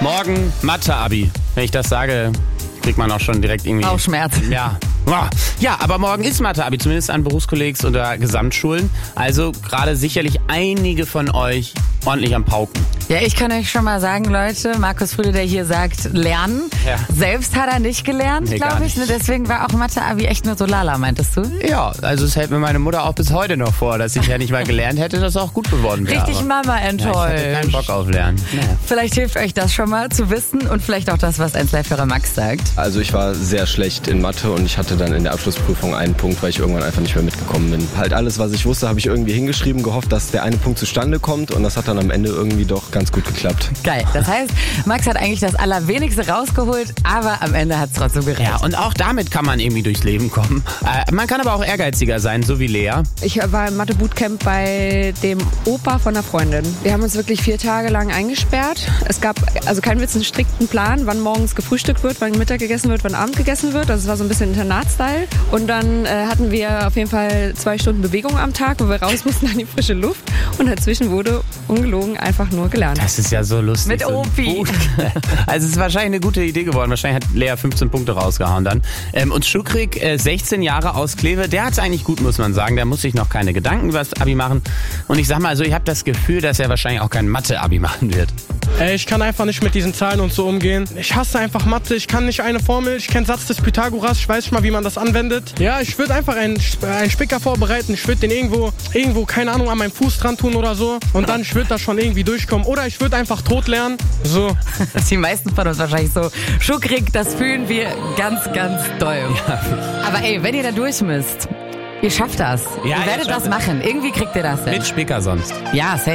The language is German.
Morgen Mathe-Abi. Wenn ich das sage, kriegt man auch schon direkt irgendwie... Bauchschmerzen. Ja. Ja, aber morgen ist Mathe-Abi, zumindest an Berufskollegs oder Gesamtschulen. Also gerade sicherlich einige von euch ordentlich am Pauken. Ja, ich kann euch schon mal sagen, Leute, Markus Früde, der hier sagt, lernen. Ja. Selbst hat er nicht gelernt, nee, glaube ich. Ne? Deswegen war auch Mathe-Abi echt nur so lala, meintest du? Ja, also es hält mir meine Mutter auch bis heute noch vor, dass ich ja nicht mal gelernt hätte, dass es auch gut geworden wäre. Richtig Mama enttäuscht. Ja, ich hatte keinen Bock auf Lernen. Ja. Vielleicht hilft euch das schon mal zu wissen und vielleicht auch das, was 1Live-Hörer Max sagt. Also ich war sehr schlecht in Mathe und ich hatte dann in der Abschlussprüfung einen Punkt, weil ich irgendwann einfach nicht mehr mitgekommen bin. Halt alles, was ich wusste, habe ich irgendwie hingeschrieben, gehofft, dass der eine Punkt zustande kommt und das hat dann am Ende irgendwie doch ganz gut geklappt. Geil. Das heißt, Max hat eigentlich das Allerwenigste rausgeholt, aber am Ende hat es trotzdem gereicht. Ja, und auch damit kann man irgendwie durchs Leben kommen. Man kann aber auch ehrgeiziger sein, so wie Lea. Ich war im Mathe-Bootcamp bei dem Opa von einer Freundin. Wir haben uns wirklich 4 Tage lang eingesperrt. Es gab, also kein Witz, einen strikten Plan, wann morgens gefrühstückt wird, wann Mittag gegessen wird, wann Abend gegessen wird. Also es war so ein bisschen Internat-Style. Und dann hatten wir auf jeden Fall 2 Stunden Bewegung am Tag, wo wir raus mussten an die frische Luft. Und dazwischen wurde ungelogen einfach nur gelernt. Das ist ja so lustig. Mit Opi. Also es ist wahrscheinlich eine gute Idee geworden. Wahrscheinlich hat Lea 15 Punkte rausgehauen dann. Und Schukrik, 16 Jahre aus Kleve, der hat es eigentlich gut, muss man sagen. Der muss sich noch keine Gedanken über das Abi machen. Und ich sag mal, also ich habe das Gefühl, dass er wahrscheinlich auch kein Mathe-Abi machen wird. Ich kann einfach nicht mit diesen Zahlen und so umgehen. Ich hasse einfach Mathe. Ich kann nicht eine Formel. Ich kenne Satz des Pythagoras. Ich weiß nicht mal, wie man das anwendet. Ja, ich würde einfach einen Spicker vorbereiten. Ich würde den irgendwo, keine Ahnung, an meinem Fuß dran tun oder so. Und dann, ich würde das schon irgendwie durchkommen. Oder ich würde einfach tot lernen. So. Das ist die meisten von uns wahrscheinlich so. Schukrik, das fühlen wir ganz, ganz doll. Ja. Aber ey, wenn ihr da durch müsst, ihr schafft das. Ja, ihr werdet das machen. Irgendwie kriegt ihr das hin. Mit Spicker sonst. Ja, safe.